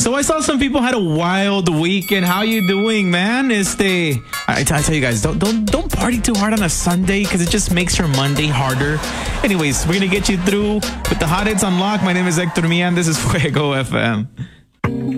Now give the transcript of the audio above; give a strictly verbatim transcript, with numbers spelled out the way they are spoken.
So I saw some people had a wild weekend. How you doing, man? Este, I, I tell you guys, don't don't don't party too hard on a Sunday because it just makes your Monday harder. Anyways, we're gonna get you through with the hot hits on lock. My name is Hector Mian. This is Fuego F M.